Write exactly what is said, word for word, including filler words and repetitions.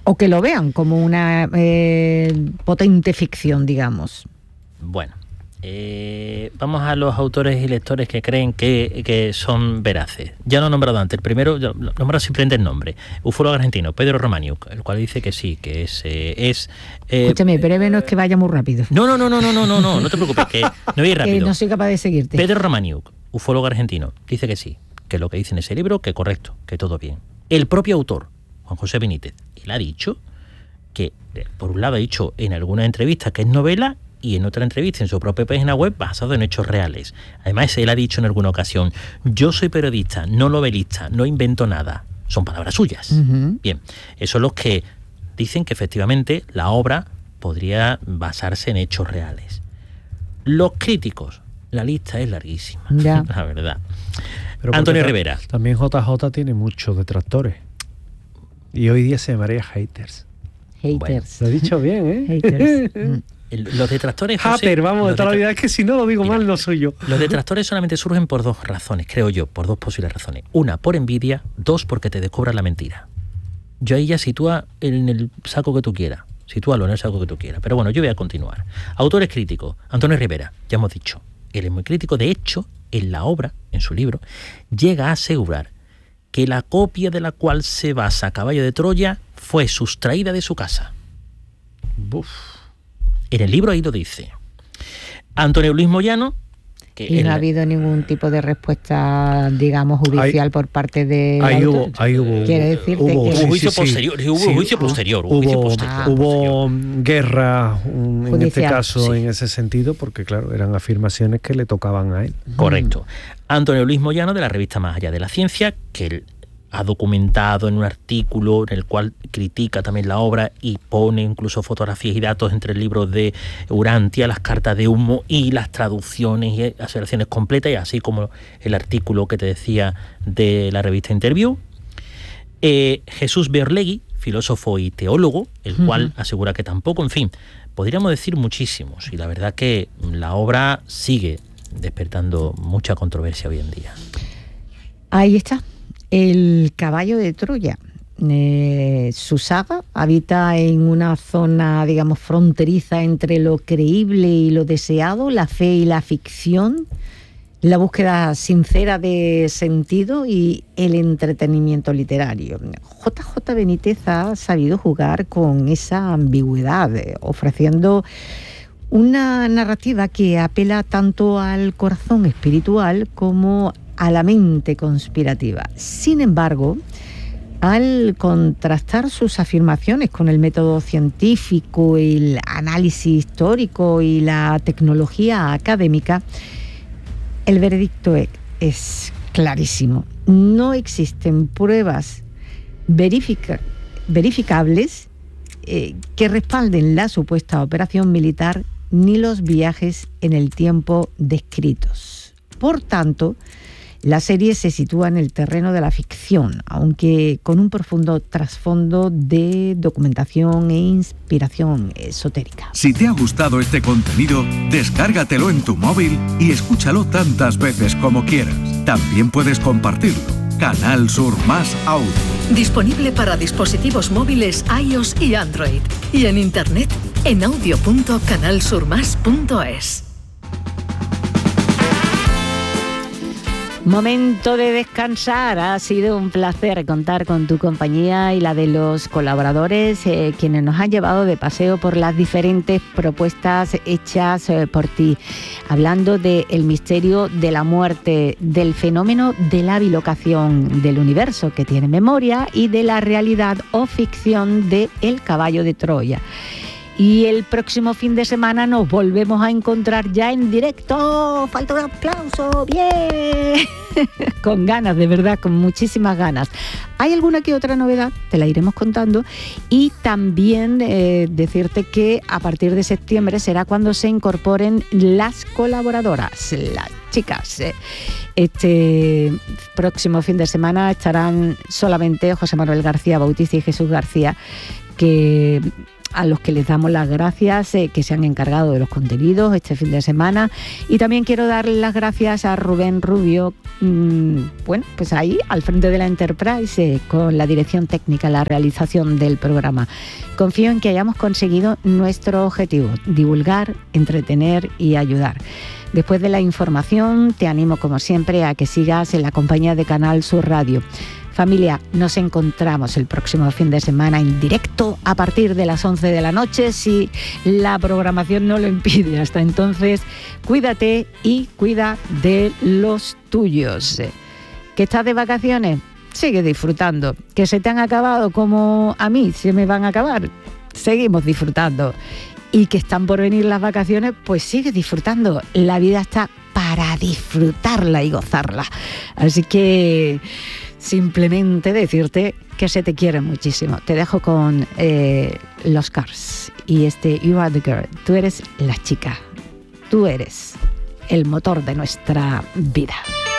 O que lo vean como una eh, potente ficción, digamos. Bueno, eh, vamos a los autores y lectores que creen que, que son veraces. Ya lo he nombrado antes, el primero, lo he nombrado simplemente el nombre, ufólogo argentino, Pedro Romaniuk, el cual dice que sí, que es... Eh, es eh, Escúchame, breve no es que vaya muy rápido. No, no, no, no, no, no, no, no, no te preocupes, que no voy rápido. Que no soy capaz de seguirte. Pedro Romaniuk, ufólogo argentino, dice que sí, que lo que dice en ese libro, que correcto, que todo bien. El propio autor, Juan José Benítez, él ha dicho que, por un lado, ha dicho en alguna entrevista que es novela y en otra entrevista en su propia página web basado en hechos reales. Además, él ha dicho en alguna ocasión, yo soy periodista, no novelista, no invento nada. Son palabras suyas. Uh-huh. Bien, esos son los que dicen que efectivamente la obra podría basarse en hechos reales. Los críticos, la lista es larguísima, ya. La verdad. Pero Antonio Rivera. También J J tiene muchos detractores. Y hoy día se llamaría haters. Haters. Bueno, lo he dicho bien, ¿eh? Haters. Los detractores... José, Hater, vamos, de toda la detra... vida es que si no lo digo Mira, mal no soy yo. Los detractores solamente surgen por dos razones, creo yo, por dos posibles razones. Una, por envidia. Dos, porque te descubran la mentira. Yo ahí ya sitúa en el saco que tú quieras. Sitúalo en el saco que tú quieras. Pero bueno, yo voy a continuar. Autores críticos. Antonio Rivera, ya hemos dicho. Él es muy crítico. De hecho, en la obra, en su libro, llega a asegurar que la copia de la cual se basa Caballo de Troya fue sustraída de su casa. Uf. En el libro ahí lo dice. Antonio Luis Moyano... Que y no la... ha habido ningún tipo de respuesta, digamos, judicial hay, por parte de... Ahí hubo, ahí hubo... Quiere decirte hubo, que... Hubo juicio sí, posterior, sí, hubo sí, juicio hubo, posterior, hubo, juicio posterior, ah, hubo posterior. guerra um, en este caso, sí. En ese sentido, porque claro, eran afirmaciones que le tocaban a él. Correcto. Antonio Luis Moyano, de la revista Más Allá de la Ciencia, que él ha documentado en un artículo en el cual critica también la obra y pone incluso fotografías y datos entre el libro de Urantia, las cartas de humo y las traducciones y aseveraciones completas, y así como el artículo que te decía de la revista Interview. Eh, Jesús Berlegui, filósofo y teólogo, el uh-huh. cual asegura que tampoco, en fin, podríamos decir muchísimos, y la verdad que la obra sigue despertando mucha controversia hoy en día. Ahí está. El Caballo de Troya, eh, su saga habita en una zona, digamos, fronteriza entre lo creíble y lo deseado, la fe y la ficción, la búsqueda sincera de sentido y el entretenimiento literario. J J Benítez ha sabido jugar con esa ambigüedad, eh, ofreciendo una narrativa que apela tanto al corazón espiritual como a la mente conspirativa. Sin embargo, al contrastar sus afirmaciones con el método científico, el análisis histórico y la tecnología académica, el veredicto es clarísimo. No existen pruebas verifica- verificables eh, que respalden la supuesta operación militar ni los viajes en el tiempo descritos. Por tanto, la serie se sitúa en el terreno de la ficción, aunque con un profundo trasfondo de documentación e inspiración esotérica. Si te ha gustado este contenido, descárgatelo en tu móvil y escúchalo tantas veces como quieras. También puedes compartirlo. Canal Sur Más Audio. Disponible para dispositivos móviles iOS y Android. Y en internet en audio punto canal sur más punto es. Momento de descansar. Ha sido un placer contar con tu compañía y la de los colaboradores, eh, quienes nos han llevado de paseo por las diferentes propuestas hechas eh, por ti, hablando del misterio de la muerte, del fenómeno de la bilocación, del universo que tiene memoria y de la realidad o ficción de El Caballo de Troya. Y el próximo fin de semana nos volvemos a encontrar ya en directo. ¡Falta un aplauso! ¡Bien! Con ganas, de verdad, con muchísimas ganas. ¿Hay alguna que otra novedad? Te la iremos contando. Y también eh, decirte que a partir de septiembre será cuando se incorporen las colaboradoras, las chicas. Este próximo fin de semana estarán solamente José Manuel García Bautista y Jesús García, que a los que les damos las gracias, eh, que se han encargado de los contenidos este fin de semana. Y también quiero darle las gracias a Rubén Rubio, mmm, bueno, pues ahí al frente de la Enterprise, eh, con la dirección técnica, la realización del programa. Confío en que hayamos conseguido nuestro objetivo: divulgar, entretener y ayudar. Después de la información, te animo como siempre a que sigas en la compañía de Canal Sur Radio. Familia, nos encontramos el próximo fin de semana en directo a partir de las once de la noche, si la programación no lo impide. Hasta entonces, cuídate y cuida de los tuyos. ¿Que estás de vacaciones? Sigue disfrutando. ¿Que se te han acabado como a mí se me van a acabar? Seguimos disfrutando. Y que están por venir las vacaciones, pues sigue disfrutando. La vida está para disfrutarla y gozarla. Así que simplemente decirte que se te quiere muchísimo. Te dejo con eh, los Cars y este You Are the Girl. Tú eres la chica. Tú eres el motor de nuestra vida.